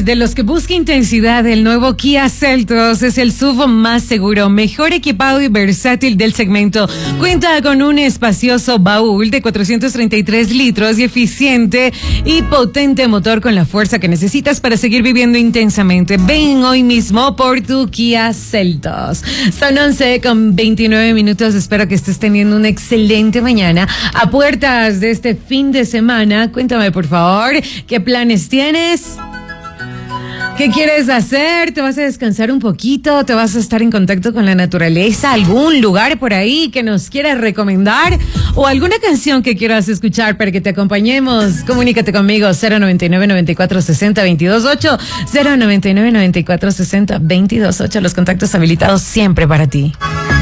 eres de los que busca intensidad, el nuevo Kia Seltos es el SUV más seguro, mejor equipado y versátil del segmento. Cuenta con un espacioso baúl de 433 litros y eficiente y potente motor con la fuerza que necesitas para seguir viviendo intensamente. Ven hoy mismo por tu Kia Seltos. Son 11:29. Espero que estés teniendo una excelente mañana. A puertas de este fin de semana, cuéntame por favor, ¿qué planes tienes? ¿Qué quieres hacer? ¿Te vas a descansar un poquito? ¿Te vas a estar en contacto con la naturaleza? ¿Algún lugar por ahí que nos quieras recomendar? ¿O alguna canción que quieras escuchar para que te acompañemos? Comunícate conmigo 099-9460-228, 099-9460-228. Los contactos habilitados siempre para ti.